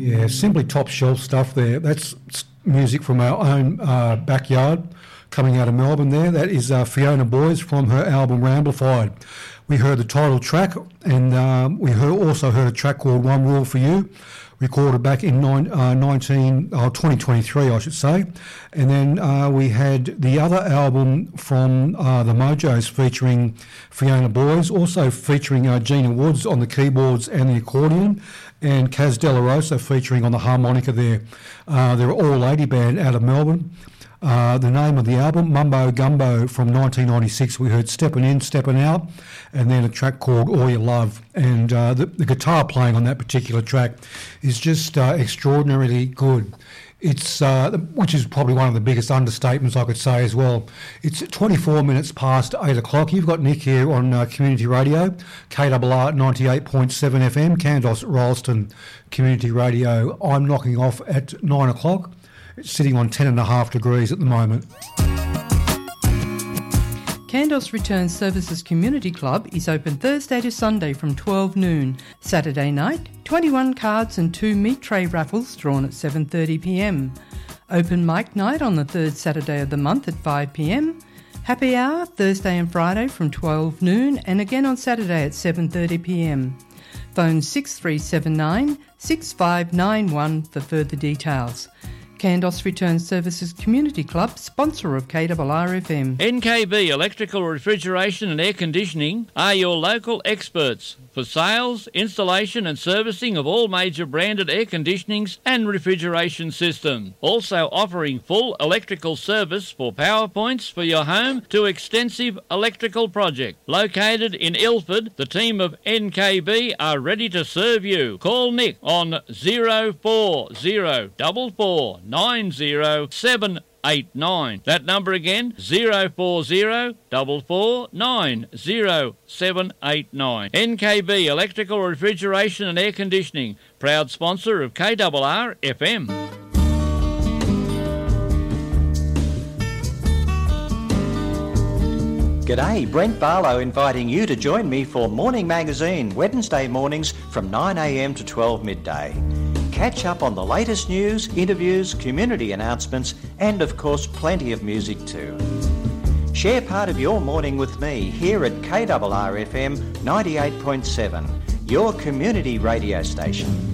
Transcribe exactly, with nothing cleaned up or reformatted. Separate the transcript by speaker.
Speaker 1: Yeah, simply top shelf stuff there. That's music from our own uh, backyard coming out of Melbourne there. That is uh, Fiona Boyes from her album Ramblified. We heard the title track, and um, we heard, also heard a track called One Rule For You, recorded back in nine, uh, nineteen, oh, twenty twenty-three, I should say. And then uh, we had the other album from uh, the Mojos featuring Fiona Boyes, also featuring uh, Gina Woods on the keyboards and the accordion, and Kaz Della Rosa featuring on the harmonica there. Uh, they're all lady band out of Melbourne. Uh, the name of the album, Mumbo Gumbo, from nineteen ninety-six. We heard Steppin' In, Steppin' Out, and then a track called All Your Love. And uh, the, the guitar playing on that particular track is just uh, extraordinarily good. It's uh, which is probably one of the biggest understatements I could say as well. It's twenty-four minutes past eight o'clock. You've got Nick here on uh, Community Radio, K R R ninety-eight point seven F M, Kandos Rolleston Community Radio. I'm knocking off at nine o'clock. It's sitting on ten and a half degrees at the moment.
Speaker 2: Kandos Return Services Community Club is open Thursday to Sunday from twelve noon. Saturday night, twenty-one cards and two meat tray raffles drawn at seven thirty p m. Open mic night on the third Saturday of the month at five p m. Happy hour Thursday and Friday from twelve noon and again on Saturday at seven thirty p m. Phone six three seven nine, six five nine one for further details. Kandos Return Services Community Club, sponsor of K R R F M.
Speaker 3: N K B Electrical, Refrigeration and Air Conditioning are your local experts for sales, installation and servicing of all major branded air conditionings and refrigeration systems. Also offering full electrical service for power points for your home to extensive electrical project. Located in Ilford, the team of N K B are ready to serve you. Call Nick on zero four zero four four nine zero seven eight nine. That number again, zero four zero four four nine zero seven eight nine. N K B Electrical, Refrigeration and Air Conditioning, proud sponsor of K R R F M.
Speaker 4: G'day, Brent Barlow inviting you to join me for Morning Magazine, Wednesday mornings from nine a m to twelve midday. Catch up on the latest news, interviews, community announcements, and of course plenty of music too. Share part of your morning with me here at K R R F M ninety-eight point seven, your community radio station.